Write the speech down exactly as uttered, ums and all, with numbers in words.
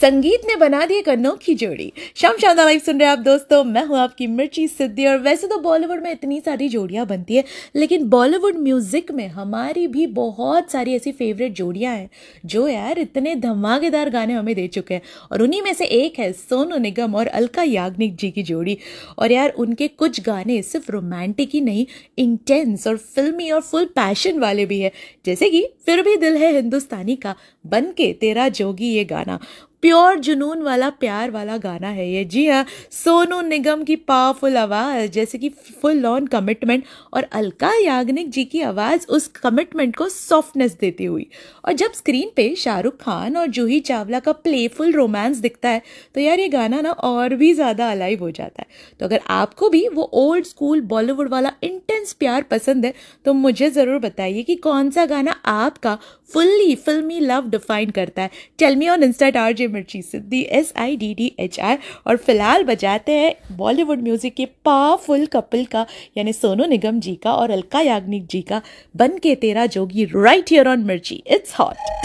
संगीत ने बना दी एक अनोखी जोड़ी। शाम शानदार लाइव सुन रहे हैं आप दोस्तों, मैं हूं आपकी मिर्ची सिद्धि। और वैसे तो बॉलीवुड में इतनी सारी जोड़ियां बनती है, लेकिन बॉलीवुड म्यूजिक में हमारी भी बहुत सारी ऐसी फेवरेट जोड़ियां हैं जो यार इतने धमाकेदार गाने हमें दे चुके हैं। और उन्हीं में से एक है सोनू निगम और अलका याग्निक जी की जोड़ी। और यार उनके कुछ गाने सिर्फ रोमांटिक ही नहीं, इंटेंस और फिल्मी और फुल पैशन वाले भी है, जैसे कि फिर भी दिल है हिंदुस्तानी का बन के तेरा जोगी। ये गाना प्योर जुनून वाला प्यार वाला गाना है ये। जी हाँ, सोनू निगम की पावरफुल आवाज़ जैसे कि फुल ऑन कमिटमेंट, और अलका याग्निक जी की आवाज़ उस कमिटमेंट को सॉफ्टनेस देती हुई। और जब स्क्रीन पे शाहरुख खान और जूही चावला का प्लेफुल रोमांस दिखता है तो यार ये गाना ना और भी ज़्यादा अलाइव हो जाता है। तो अगर आपको भी वो ओल्ड स्कूल बॉलीवुड वाला इंटेंस प्यार पसंद है तो मुझे ज़रूर बताइए कि कौन सा गाना आपका फुल्ली फिल्मी लव डिफाइन करता है। Tell me on Insta eight RJ मिर्ची सिद्धि, S I D D H I. और फिलहाल बजाते हैं बॉलीवुड म्यूजिक के पावरफुल कपल का, यानी सोनू निगम जी का और अलका याग्निक जी का बन के तेरा जोगी, राइट हियर ऑन मिर्ची। It's hot.